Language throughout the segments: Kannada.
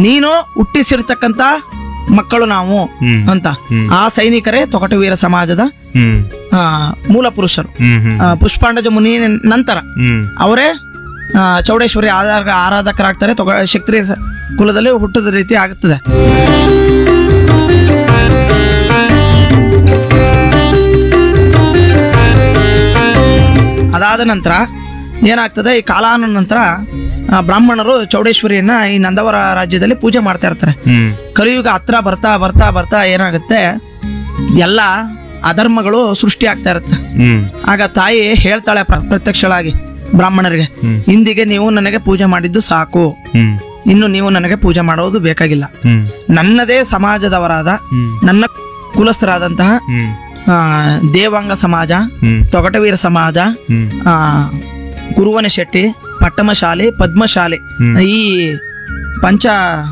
ನೀನು ಹುಟ್ಟಿಸಿರ್ತಕ್ಕಂತ ಮಕ್ಕಳು ನಾವು ಅಂತ. ಆ ಸೈನಿಕರೇ ತೊಗಟವೀರ ಸಮಾಜದ ಮೂಲ ಪುರುಷರು. ಪುಷ್ಪಾಂಡಜ ಮುನಿ ನಂತರ ಅವರೇ ಚೌಡೇಶ್ವರಿ ಆರಾಧಕರಾಗ್ತಾರೆ. ಕ್ಷತ್ರಿಯ ಕುಲದಲ್ಲಿ ಹುಟ್ಟದ ರೀತಿ ಆಗುತ್ತದೆ. ಅದಾದ ನಂತರ ಏನಾಗ್ತದೆ, ಈ ಕಾಲಾನ ನಂತರ ಬ್ರಾಹ್ಮಣರು ಚೌಡೇಶ್ವರಿಯನ್ನ ಈ ನಂದವರ ರಾಜ್ಯದಲ್ಲಿ ಪೂಜೆ ಮಾಡ್ತಾ ಇರ್ತಾರೆ. ಕಲಿಯುಗ ಹತ್ರ ಬರ್ತಾ ಬರ್ತಾ ಬರ್ತಾ ಏನಾಗುತ್ತೆ, ಎಲ್ಲ ಅಧರ್ಮಗಳು ಸೃಷ್ಟಿ ಆಗ್ತಾ ಇರುತ್ತೆ. ಆಗ ತಾಯಿ ಹೇಳ್ತಾಳೆ ಪ್ರತ್ಯಕ್ಷಳಾಗಿ ಬ್ರಾಹ್ಮಣರಿಗೆ, ಇಂದಿಗೆ ನೀವು ನನಗೆ ಪೂಜೆ ಮಾಡಿದ್ದು ಸಾಕು, ಇನ್ನು ನೀವು ನನಗೆ ಪೂಜೆ ಮಾಡೋದು ಬೇಕಾಗಿಲ್ಲ. ನನ್ನದೇ ಸಮಾಜದವರಾದ ನನ್ನ ಕುಲಸ್ಥರಾದಂತಹ ದೇವಾಂಗ ಸಮಾಜ, ತೊಗಟವೀರ ಸಮಾಜ, ಕುರುವನ ಶೆಟ್ಟಿ, ಪಟ್ಟಮಶಾಲಿ, ಪದ್ಮಶಾಲಿ, ಈ ಪಂಚ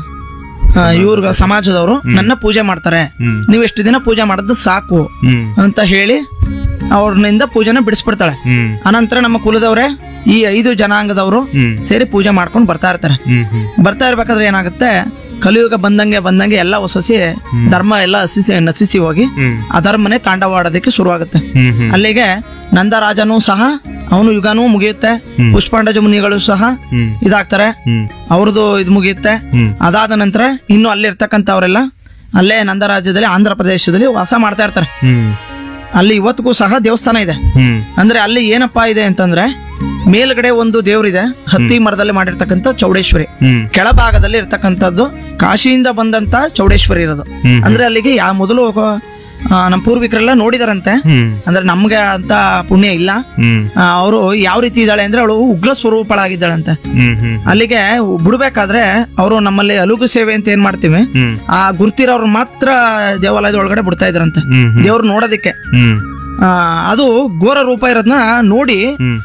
ಇವ್ರ ಸಮಾಜದವರು ನನ್ನ ಪೂಜೆ ಮಾಡ್ತಾರೆ, ನೀವು ಎಷ್ಟು ದಿನ ಪೂಜೆ ಮಾಡಿದ್ದು ಸಾಕು ಅಂತ ಹೇಳಿ ಅವ್ರನಿಂದ ಪೂಜೆನ ಬಿಡಿಸ್ಬಿಡ್ತಾಳೆ. ಅನಂತರ ನಮ್ಮ ಕುಲದವರೇ ಈ 5 ಜನಾಂಗದವರು ಸೇರಿ ಪೂಜೆ ಮಾಡ್ಕೊಂಡು ಬರ್ತಾ ಇರ್ಬೇಕಾದ್ರೆ ಏನಾಗುತ್ತೆ, ಕಲಿಯುಗ ಬಂದಂಗೆ ಎಲ್ಲ ಹೊಸಸಿ ಧರ್ಮ ಎಲ್ಲ ನಶಿಸಿ ಹೋಗಿ ಅಧರ್ಮನೆ ತಾಂಡವಾಡೋದಕ್ಕೆ ಶುರುವಾಗುತ್ತೆ. ಅಲ್ಲಿಗೆ ನಂದರಾಜನೂ ಸಹ ಅವನು ಯುಗನೂ ಮುಗಿಯುತ್ತೆ. ಪುಷ್ಪಾಂಡಜ ಮುನಿಗಳು ಸಹ ಇದಾಗ್ತಾರೆ, ಅವ್ರದ್ದು ಇದು ಮುಗಿಯುತ್ತೆ. ಅದಾದ ನಂತರ ಇನ್ನು ಅಲ್ಲಿರ್ತಕ್ಕಂಥವ್ರೆಲ್ಲ ಅಲ್ಲೇ ನಂದರಾಜ್ಯದಲ್ಲಿ ಆಂಧ್ರ ಪ್ರದೇಶದಲ್ಲಿ ವಾಸ ಮಾಡ್ತಾ ಇರ್ತಾರೆ. ಅಲ್ಲಿ ಇವತ್ತಿಗೂ ಸಹ ದೇವಸ್ಥಾನ ಇದೆ. ಅಂದ್ರೆ ಅಲ್ಲಿ ಏನಪ್ಪಾ ಇದೆ ಅಂತಂದ್ರೆ, ಮೇಲ್ಗಡೆ ಒಂದು ದೇವ್ರಿದೆ, ಹತ್ತಿ ಮರದಲ್ಲಿ ಮಾಡಿರ್ತಕ್ಕಂಥ ಚೌಡೇಶ್ವರಿ. ಕೆಳಭಾಗದಲ್ಲಿ ಇರ್ತಕ್ಕಂಥದ್ದು ಕಾಶಿಯಿಂದ ಬಂದಂತ ಚೌಡೇಶ್ವರಿ ಇರೋದು. ಅಂದ್ರೆ ಅಲ್ಲಿಗೆ ಮೊದಲು ನಮ್ಮ ಪೂರ್ವಿಕರೆಲ್ಲ ನೋಡಿದಾರಂತೆ. ಅಂದ್ರೆ ನಮ್ಗೆ ಅಂತ ಪುಣ್ಯ ಇಲ್ಲ. ಅವರು ಯಾವ ರೀತಿ ಇದ್ದಾಳೆ ಅಂದ್ರೆ, ಅವಳು ಉಗ್ರ ಸ್ವರೂಪಳಾಗಿದ್ದಾಳಂತೆ. ಅಲ್ಲಿಗೆ ಬಿಡ್ಬೇಕಾದ್ರೆ ಅವರು ನಮ್ಮಲ್ಲಿ ಅಲುಗು ಸೇವೆ ಅಂತ ಏನ್ ಮಾಡ್ತೀವಿ, ಆ ಗುರ್ತಿರೋರು ಮಾತ್ರ ದೇವಾಲಯದ ಒಳಗಡೆ ಬಿಡ್ತಾ ಇದ್ರಂತೆ ದೇವ್ರು ನೋಡೋದಿಕ್ಕೆ. ಅದು ಘೋರ ರೂಪ ಇರೋದನ್ನ ನೋಡಿ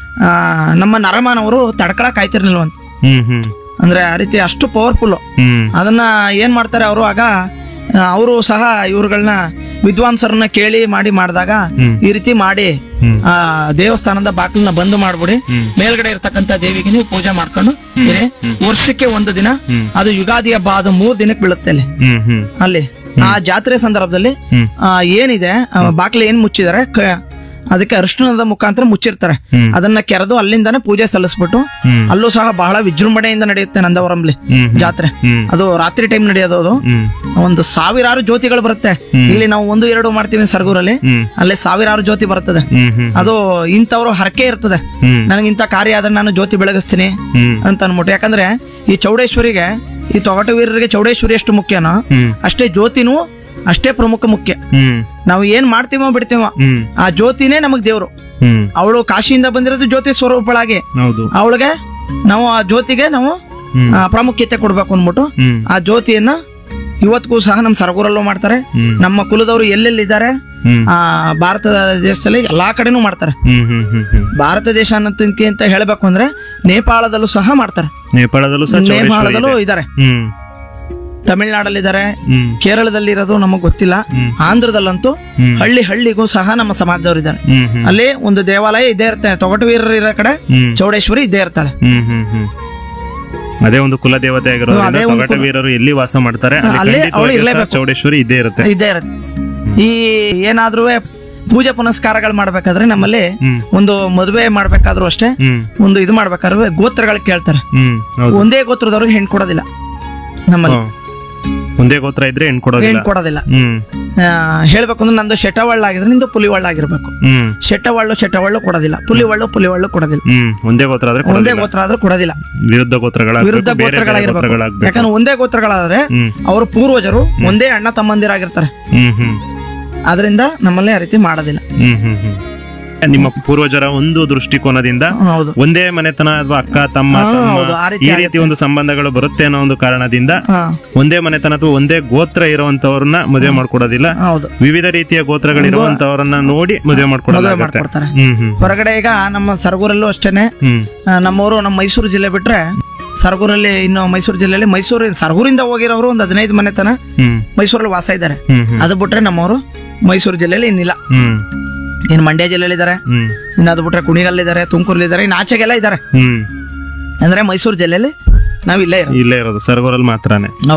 ನಮ್ಮ ನರಮಾನವರು ತಡ್ಕೊಳಕ್ ಆಯ್ತಿರ್ಲಿಲ್ವಂತ. ಅಂದ್ರೆ ಆ ರೀತಿ ಅಷ್ಟು ಪವರ್ಫುಲ್. ಅದನ್ನ ಏನ್ ಮಾಡ್ತಾರೆ ಅವರು, ಆಗ ಅವರು ಸಹ ಇವ್ರುಗಳನ್ನ ವಿದ್ವಾಂಸರನ್ನ ಕೇಳಿ ಮಾಡಿದಾಗ ಈ ರೀತಿ ಮಾಡಿ ಆ ದೇವಸ್ಥಾನದ ಬಾಗಿಲನ್ನ ಬಂದ್ ಮಾಡ್ಬಿಡಿ, ಮೇಲ್ಗಡೆ ಇರ್ತಕ್ಕಂಥ ದೇವಿಗೆ ನೀವು ಪೂಜೆ ಮಾಡ್ಕೊಂಡು ವರ್ಷಕ್ಕೆ 1 ದಿನ, ಅದು ಯುಗಾದಿ ಹಬ್ಬ, ಅದು 3 ದಿನಕ್ಕೆ ಬೀಳುತ್ತೆ ಅಲ್ಲಿ. ಆ ಜಾತ್ರೆ ಸಂದರ್ಭದಲ್ಲಿ ಏನಿದೆ ಬಾಕ್ಲ ಏನ್ ಮುಚ್ಚಿದಾರೆ ಅದಕ್ಕೆ ಅರಿಶಿಣದ ಮುಖಾಂತರ ಮುಚ್ಚಿರ್ತಾರೆ. ಅದನ್ನ ಕೆರೆದು ಅಲ್ಲಿಂದಾನೆ ಪೂಜೆ ಸಲ್ಲಿಸ್ಬಿಟ್ಟು ಅಲ್ಲೂ ಸಹ ಬಹಳ ವಿಜೃಂಭಣೆಯಿಂದ ನಡೆಯುತ್ತೆ ನಂದವರಂಲಿ ಜಾತ್ರೆ. ಅದು ರಾತ್ರಿ ಟೈಮ್ ನಡೆಯೋದು. ಅದು 1000 ಜ್ಯೋತಿಗಳು ಬರುತ್ತೆ. ಇಲ್ಲಿ ನಾವು 1-2 ಮಾಡ್ತೀವಿ ಸರ್ಗೂರಲ್ಲಿ, ಅಲ್ಲಿ 1000 ಜ್ಯೋತಿ ಬರ್ತದೆ. ಅದು ಇಂಥವ್ರು ಹರಕೆ ಇರ್ತದೆ, ನನಗಿಂತ ಕಾರ್ಯ ಆದ್ರೆ ನಾನು ಜ್ಯೋತಿ ಬೆಳಗಿಸ್ತೀನಿ ಅಂತ ಅನ್ಬಿಟ್ಟು. ಯಾಕಂದ್ರೆ ಈ ಚೌಡೇಶ್ವರಿಗೆ, ಈ ತೊಗಟವೀರರಿಗೆ ಚೌಡೇಶ್ವರಿ ಎಷ್ಟು ಮುಖ್ಯನೋ ಅಷ್ಟೇ ಜ್ಯೋತಿನೂ ಅಷ್ಟೇ ಪ್ರಮುಖ ಮುಖ್ಯ. ನಾವು ಏನ್ ಮಾಡ್ತೀವೋ ಬಿಡ್ತೀವೋ ಆ ಜ್ಯೋತಿನೇ ನಮಗ್ ದೇವ್ರು. ಅವಳು ಕಾಶಿಯಿಂದ ಬಂದಿರೋದು ಜ್ಯೋತಿ ಸ್ವರೂಪಳಾಗಿ, ಅವಳಿಗೆ ನಾವು ಆ ಜ್ಯೋತಿಗೆ ನಾವು ಪ್ರಾಮುಖ್ಯತೆ ಕೊಡ್ಬೇಕು ಅಂದ್ಬಿಟ್ಟು ಆ ಜ್ಯೋತಿಯನ್ನ ಇವತ್ತಿಗೂ ಸಹ ನಮ್ಮ ಸರಗೂರಲ್ಲೂ ಮಾಡ್ತಾರೆ. ನಮ್ಮ ಕುಲದವರು ಎಲ್ಲೆಲ್ಲಿದ್ದಾರೆ ಆ ಭಾರತ ದೇಶದಲ್ಲಿ ಎಲ್ಲಾ ಕಡೆನೂ ಮಾಡ್ತಾರೆ. ಭಾರತ ದೇಶ ಅನ್ನೋದಕ್ಕಿಂತ ಹೇಳ್ಬೇಕು ಅಂದ್ರೆ ನೇಪಾಳದಲ್ಲೂ ಸಹ ಮಾಡ್ತಾರೆ. ನೇಪಾಳದಲ್ಲೂ ಇದ್ದಾರೆ, ತಮಿಳ್ನಾಡಲ್ಲಿದ್ದಾರೆ, ಕೇರಳದಲ್ಲಿ ಇರೋದು ನಮಗ್ ಗೊತ್ತಿಲ್ಲ. ಆಂಧ್ರದಲ್ಲಂತೂ ಹಳ್ಳಿಗೂ ಸಹ ನಮ್ಮ ಸಮಾಜದವರು ಇದ್ದಾರೆ. ಅಲ್ಲಿ ಒಂದು ದೇವಾಲಯ ಇದ್ದೇ ಇರುತ್ತೆ. ತೊಗಟವೀರರು ಇರೋ ಕಡೆ ಚೌಡೇಶ್ವರಿ ಇದ್ದೇ ಇರ್ತಾಳೆ. ಅದೇ ಒಂದು ಕುಲ ದೇವತೆ ಆಗಿರೋದ್ರಿಂದ ತೊಗಟವೀರರು ಎಲ್ಲಿ ವಾಸ ಮಾಡ್ತಾರೆ ಚೌಡೇಶ್ವರಿ ಇದ್ದೇ ಇರುತ್ತೆ. ಈ ಏನಾದ್ರೂ ಪೂಜೆ ಪುನಸ್ಕಾರಗಳು ಮಾಡ್ಬೇಕಾದ್ರೆ ನಮ್ಮಲ್ಲಿ ಒಂದು ಮದುವೆ ಮಾಡ್ಬೇಕಾದ್ರೂ ಅಷ್ಟೇ, ಒಂದು ಇದು ಮಾಡ್ಬೇಕಾದ್ರೆ ಗೋತ್ರಗಳು ಕೇಳ್ತಾರೆ. ಒಂದೇ ಗೋತ್ರದವ್ರಿಗೆ ಹೆಣ್ಣು ಕೊಡೋದಿಲ್ಲ ನಮ್ಮಲ್ಲಿ. ಒಂದೇ ಗೋತ್ರ ಇದ್ರೆ ಹೆಣ್ಣು ಕೊಡೋದಿಲ್ಲ. ಹೇಳ್ಬೇಕು ಅಂದ್ರೆ ನಂದು ಶೆಟವಳ್ಳ ಆಗಿದ್ರೆ ನಿಂದು ಪುಲಿವಳ್ಳ ಆಗಿರ್ಬೇಕು. ಶೆಟವಳ್ಳು ಕೊಡೋದಿಲ್ಲ, ಪುಲಿವಳ್ಳು ಕೊಡೋದಿಲ್ಲ. ಒಂದೇ ಗೋತ್ರ ಆದ್ರೆ ಕೊಡೋದಿಲ್ಲ. ವಿರುದ್ಧ ಗೋತ್ರಗಳಾಗಿರ್ಬೇಕು. ಯಾಕಂದ್ರೆ ಒಂದೇ ಗೋತ್ರಗಳಾದ್ರೆ ಅವ್ರ ಪೂರ್ವಜರು ಒಂದೇ ಅಣ್ಣ ತಮ್ಮಂದಿರಾಗಿರ್ತಾರೆ. ಆದ್ರಿಂದ ನಮ್ಮಲ್ಲಿ ಆ ರೀತಿ ಮಾಡೋದಿಲ್ಲ. ನಿಮ್ಮ ಪೂರ್ವಜರ ಒಂದು ದೃಷ್ಟಿಕೋನದಿಂದ ಒಂದೇ ಮನೆತನ ಅಥವಾ ಅಕ್ಕ ತಮ್ಮ ಈ ರೀತಿ ಒಂದು ಸಂಬಂಧಗಳು ಬರುತ್ತೆ ಅನ್ನೋ ಒಂದು ಕಾರಣದಿಂದ ಒಂದೇ ಮನೆತನ ಅಥವಾ ಒಂದೇ ಗೋತ್ರ ಇರುವಂತವ್ರನ್ನ ಮದುವೆ ಮಾಡ್ಕೊಡೋದಿಲ್ಲ. ವಿವಿಧ ರೀತಿಯ ಗೋತ್ರಗಳಿರುವಂತವ್ರನ್ನ ನೋಡಿ ಮದುವೆ ಮಾಡ್ಕೊಡ್ತಾರೆ. ಹೊರಗಡೆ ಈಗ ನಮ್ಮ ಸರಗೂರಲ್ಲೂ ಅಷ್ಟೇನೆ, ನಮ್ಮವರು ನಮ್ಮ ಮೈಸೂರು ಜಿಲ್ಲೆ ಬಿಟ್ರೆ ಸರಗೂರಲ್ಲಿ, ಇನ್ನು ಮೈಸೂರು ಜಿಲ್ಲೆಯಲ್ಲಿ ಸರಗೂರಿಂದ ಹೋಗಿರೋರು ಒಂದು 15 ಮನೆತನ ಮೈಸೂರಲ್ಲಿ ವಾಸ ಇದ್ದಾರೆ. ಅದು ಬಿಟ್ರೆ ನಮ್ಮವರು ಮೈಸೂರು ಜಿಲ್ಲೆಯಲ್ಲಿ ಇನ್ನಿಲ್ಲ. ಇನ್ನು ಮಂಡ್ಯ ಜಿಲ್ಲೆಯಲ್ಲಿ ಇದಾರೆ, ಇನ್ನು ಅದು ಬಿಟ್ರೆ ಕುಣಿಗಲ್ಲಿದ್ದಾರೆ, ತುಮಕೂರಲ್ಲಿದ್ದಾರೆ, ಇನ್ನು ಆಚೆಗೆಲ್ಲ ಇದ್ದಾರೆ. ಅಂದ್ರೆ ಮೈಸೂರು ಜಿಲ್ಲೆಯಲ್ಲಿ ನಾವ್ ಇಲ್ಲೇ ಇರೋದು, ಸರಗೂರಲ್ಲಿ ಮಾತ್ರನೇ.